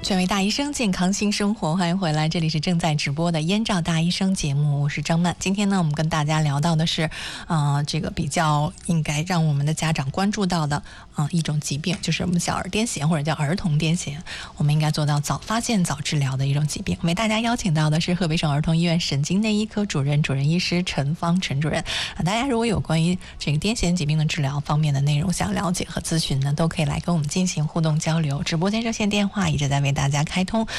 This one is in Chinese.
权威大医生，健康新生活，欢迎回来，这里是正在直播的燕赵大医生节目，我是张曼。今天呢，我们跟大家聊到的是这个比较应该让我们的家长关注到的一种疾病，就是我们小儿癫痫或者叫儿童癫痫，我们应该做到早发现早治疗的一种疾病。为大家邀请到的是河北省儿童医院神经内医科主任医师陈芳陈主任。大家如果有关于这个癫痫疾病的治疗方面的内容想了解和咨询呢，都可以来跟我们进行互动交流。直播间热线电话一直在为大家开通